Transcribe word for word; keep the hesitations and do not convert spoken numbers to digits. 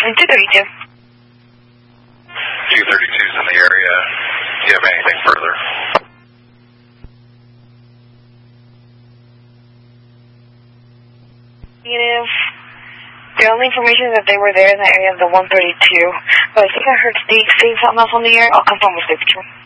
two thirty-two. two thirty-two's in the area. Do you have anything further? Negative. The only information is that they were there in the area of the one thirty-two. But I think I heard Steve say something else on the air. I'll confirm with Steve.